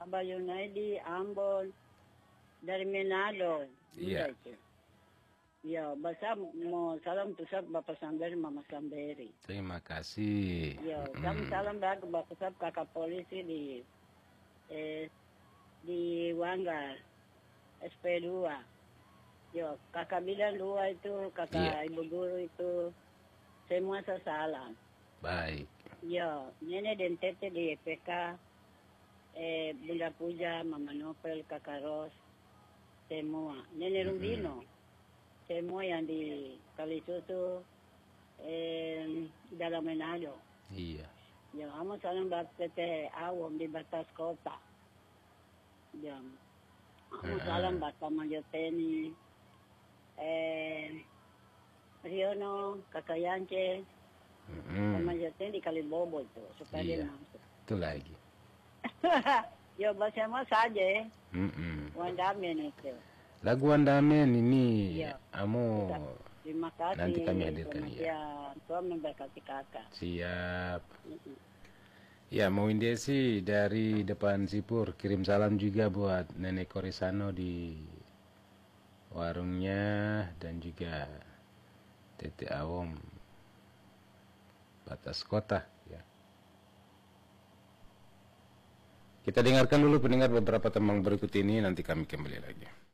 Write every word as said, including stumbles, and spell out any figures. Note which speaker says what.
Speaker 1: Abah Yunaidi, Ambon, dari Manado.
Speaker 2: Iya.
Speaker 1: Ya, basa mau salam tusap Bapak Samberi, Mama Samberi.
Speaker 2: Terima kasih.
Speaker 1: Ya,
Speaker 2: Mm.
Speaker 1: kami salam bagi Bapak Sab kakak polisi di eh, di Wanggar S P dua. Yo, kakak bidan dua itu, kakak
Speaker 2: Iya.
Speaker 1: ibu guru itu, semua saya salam.
Speaker 2: Baik.
Speaker 1: Yo, nenek dan tete di E P K, eh, Bunda Puja, Mama Nopel, kakak Ros, semua. Nenek Rubino, semua yang di Kalisutu, eh, dalam Manado.
Speaker 2: Iya.
Speaker 1: Yo, kamu salam bagi tete Awam di batas kota. Yo, kamu salam bagi Mayoteni, eh, Riono, kakak Yance,
Speaker 2: Mm-mm.
Speaker 1: sama Yoteni di Kalibobo itu, supaya dia
Speaker 2: Iya.
Speaker 1: masuk.
Speaker 2: Itu lagi.
Speaker 1: Yo, bersama saja,
Speaker 2: Mm-mm.
Speaker 1: Wandamen itu.
Speaker 2: Lagu Wandamen ini,
Speaker 1: Iya.
Speaker 2: kamu
Speaker 1: Terima kasih.
Speaker 2: nanti kami hadirkan,
Speaker 1: Selamat
Speaker 2: ya.
Speaker 1: siang. Tuhan memberkati kakak.
Speaker 2: Siap.
Speaker 1: Mm-mm.
Speaker 2: Ya, mau Desi dari depan Sipur kirim salam juga buat Nenek Korisano di warungnya dan juga Tete Awom batas kota, ya. Kita dengarkan dulu pendengar beberapa tembang berikut ini, nanti kami kembali lagi.